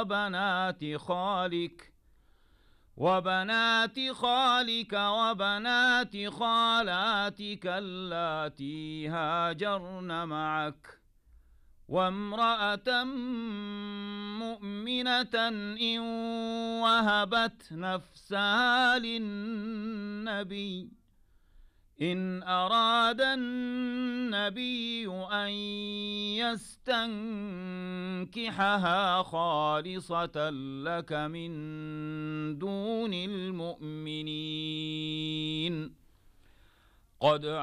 وبنات خالك وبنات خالاتك اللاتي هاجرن معك وامرأة مؤمنة إن وهبت نفسها للنبي إن أراد النبي أن يستنكحها خالصة لك من دون المؤمنين قد